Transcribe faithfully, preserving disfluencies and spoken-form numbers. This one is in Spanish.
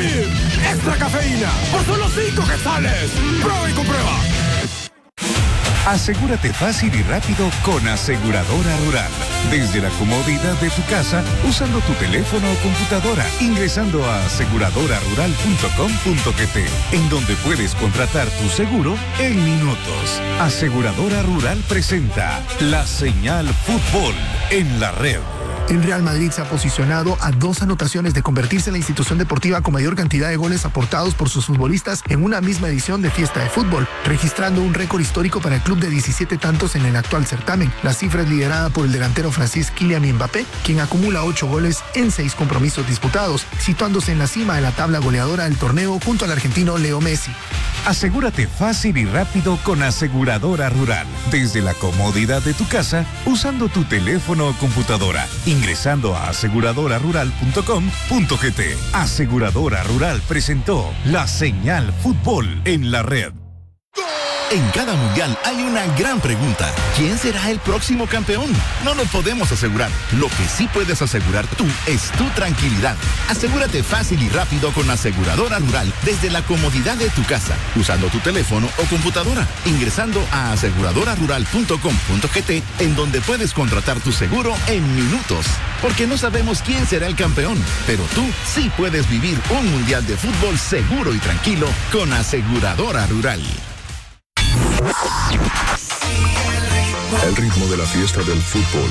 sí! ¡Extra cafeína! ¡Por solo cinco quetzales! ¡Prueba y comprueba! Asegúrate fácil y rápido con Aseguradora Rural. Desde la comodidad de tu casa, usando tu teléfono o computadora, ingresando a aseguradora rural punto com punto gt, en donde puedes contratar tu seguro en minutos. Aseguradora Rural presenta La Señal Fútbol en la red. El Real Madrid se ha posicionado a dos anotaciones de convertirse en la institución deportiva con mayor cantidad de goles aportados por sus futbolistas en una misma edición de Fiesta de Fútbol, registrando un récord histórico para el club de diecisiete tantos en el actual certamen. La cifra es liderada por el delantero francés Kylian Mbappé, quien acumula ocho goles en seis compromisos disputados, situándose en la cima de la tabla goleadora del torneo junto al argentino Leo Messi. Asegúrate fácil y rápido con Aseguradora Rural. Desde la comodidad de tu casa, usando tu teléfono o computadora, ingresando a aseguradora rural punto com punto gt. Aseguradora Rural presentó La Señal Fútbol en la red. En cada mundial hay una gran pregunta. ¿Quién será el próximo campeón? No lo podemos asegurar. Lo que sí puedes asegurar tú es tu tranquilidad. Asegúrate fácil y rápido con Aseguradora Rural desde la comodidad de tu casa, usando tu teléfono o computadora, ingresando a aseguradora rural punto com punto gt, en donde puedes contratar tu seguro en minutos. Porque no sabemos quién será el campeón, pero tú sí puedes vivir un mundial de fútbol seguro y tranquilo con Aseguradora Rural. El ritmo de la fiesta del fútbol